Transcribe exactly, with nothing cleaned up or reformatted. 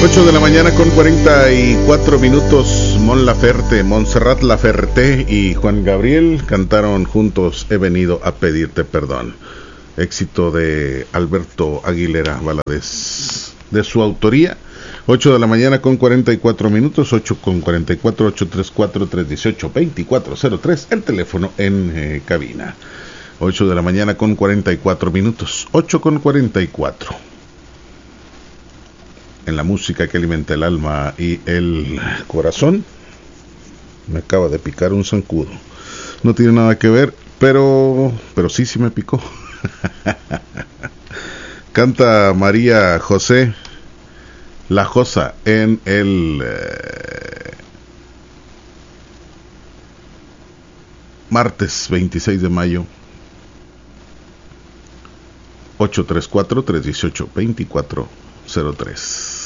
ocho de la mañana con cuarenta y cuatro minutos. Mon Laferte, Montserrat Laferte y Juan Gabriel cantaron juntos He venido a pedirte perdón. Éxito de Alberto Aguilera Valadez, de su autoría. ocho de la mañana con cuarenta y cuatro minutos, ocho con cuarenta y cuatro, ocho tres cuatro, tres uno ocho, dos cuatro cero tres, el teléfono en eh, cabina. ocho de la mañana con cuarenta y cuatro minutos, ocho con cuarenta y cuatro. En la música que alimenta el alma y el corazón. Me acaba de picar un zancudo. No tiene nada que ver, pero pero sí, sí me picó. Canta María José La Josa en el eh, martes veintiséis de mayo. Ocho tres cuatro, tres uno ocho, dos cuatro cero tres.